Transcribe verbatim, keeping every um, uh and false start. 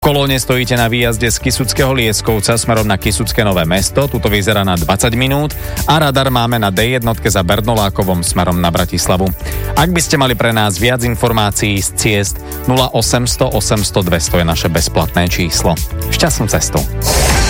kolóne stojíte na výjazde z Kysuckého Lieskovca smerom na Kysucké Nové Mesto, tuto vyzerá na dvadsať minút a radar máme na dé jedna za Bernolákovom smerom na Bratislavu. Ak by ste mali pre nás viac informácií z ciest, nula osemsto osemsto dvesto je naše bezplatné číslo. Šťastnú cestu.